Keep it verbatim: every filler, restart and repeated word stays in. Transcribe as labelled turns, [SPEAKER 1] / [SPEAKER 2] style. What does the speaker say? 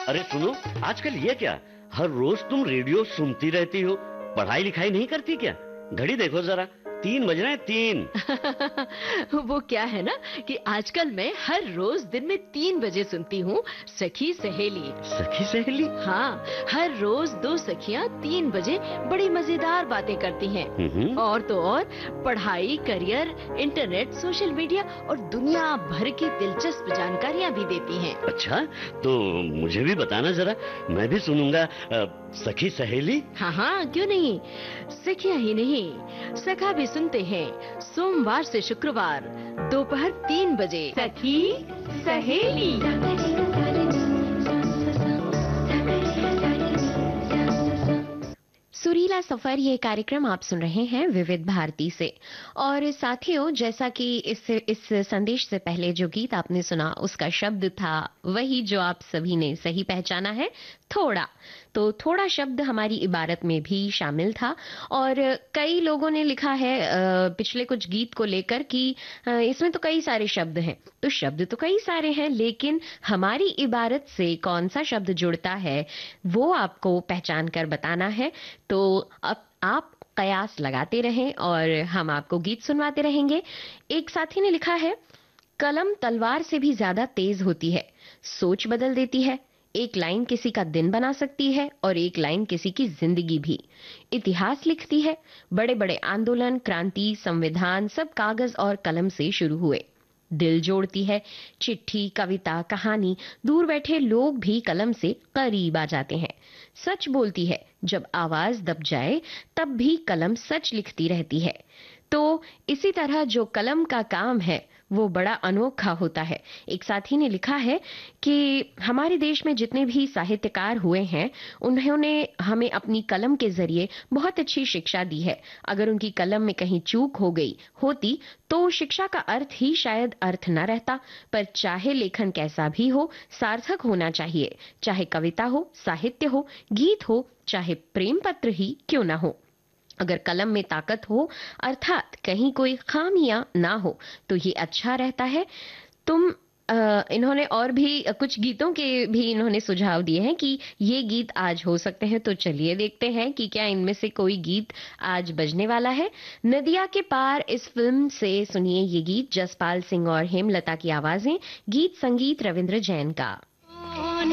[SPEAKER 1] अरे सुनो, आजकल ये क्या, हर रोज तुम रेडियो सुनती रहती हो, पढ़ाई लिखाई नहीं करती क्या? घड़ी देखो जरा, तीन बज रहे हैं, तीन।
[SPEAKER 2] वो क्या है ना कि आजकल मैं हर रोज दिन में तीन बजे सुनती हूँ सखी सहेली।
[SPEAKER 1] सखी सहेली?
[SPEAKER 2] हाँ, हर रोज दो सखियाँ तीन बजे बड़ी मजेदार बातें करती हैं।
[SPEAKER 1] हम्म।
[SPEAKER 2] और तो और पढ़ाई, करियर, इंटरनेट, सोशल मीडिया और दुनिया भर की दिलचस्प जानकारियाँ भी देती हैं।
[SPEAKER 1] अच्छा, तो मुझे भी बताना जरा, मैं भी सुनूंगा। अ, सखी सहेली?
[SPEAKER 2] हाँ हाँ, क्यों नहीं। सखियाँ ही नहीं, सखा भी सुनते हैं सोमवार से शुक्रवार दोपहर तीन बजे। सखी सहेली।
[SPEAKER 3] सुरीला सफर ये कार्यक्रम आप सुन रहे हैं विविध भारती से। और साथियों, जैसा कि इस इस संदेश से पहले जो गीत आपने सुना उसका शब्द था वही जो आप सभी ने सही पहचाना है, थोड़ा। तो थोड़ा शब्द हमारी इबारत में भी शामिल था। और कई लोगों ने लिखा है पिछले कुछ गीत को लेकर कि इसमें तो कई सारे शब्द हैं। तो शब्द तो कई सारे हैं, लेकिन हमारी इबारत से कौन सा शब्द जुड़ता है वो आपको पहचान कर बताना है। तो अब आप कयास लगाते रहें और हम आपको गीत सुनवाते रहेंगे। एक साथी ने लिखा है, कलम तलवार से भी ज्यादा तेज होती है, सोच बदल देती है। एक लाइन किसी का दिन बना सकती है और एक लाइन किसी की जिंदगी भी। इतिहास लिखती है। बड़े बड़े आंदोलन, क्रांति, संविधान सब कागज और कलम से शुरू हुए। दिल जोड़ती है। चिट्ठी, कविता, कहानी, दूर बैठे लोग भी कलम से करीब आ जाते हैं। सच बोलती है। जब आवाज दब जाए तब भी कलम सच लिखती रहती है। तो इसी तरह जो कलम का काम है वो बड़ा अनोखा होता है। एक साथी ने लिखा है कि हमारे देश में जितने भी साहित्यकार हुए हैं उन्होंने हमें अपनी कलम के जरिए बहुत अच्छी शिक्षा दी है। अगर उनकी कलम में कहीं चूक हो गई होती तो शिक्षा का अर्थ ही शायद अर्थ न रहता। पर चाहे लेखन कैसा भी हो, सार्थक होना चाहिए। चाहे कविता हो, साहित्य हो, गीत हो, चाहे प्रेम पत्र ही क्यों ना हो। अगर कलम में ताकत हो, अर्थात कहीं कोई खामियां ना हो, तो ये अच्छा रहता है। तुम आ, इन्होंने और भी कुछ गीतों के भी इन्होंने सुझाव दिए हैं कि ये गीत आज हो सकते हैं। तो चलिए देखते हैं कि क्या इनमें से कोई गीत आज बजने वाला है। नदिया के पार इस फिल्म से सुनिए ये गीत, जसपाल सिंह और हेमलता की आवाजें। गीत संगीत रविंद्र जैन का।